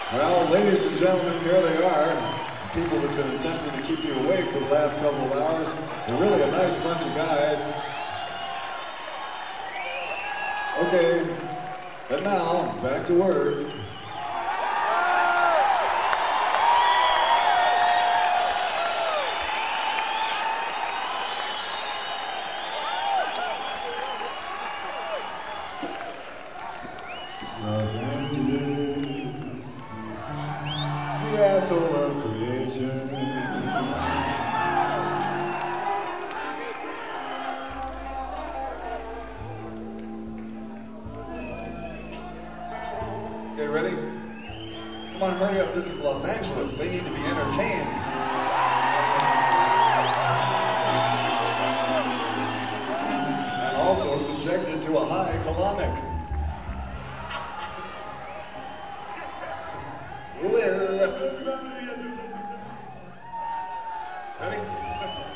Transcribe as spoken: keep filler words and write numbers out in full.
Well, ladies and gentlemen, here they are. People that have been attempting to keep you awake for the last couple of hours. They're really a nice bunch of guys. Okay, and now, back to work. Los Angeles, the asshole of creation. Okay, ready? Come on, hurry up. This is Los Angeles. They need to be entertained. And also subjected to a high colonic. Ready?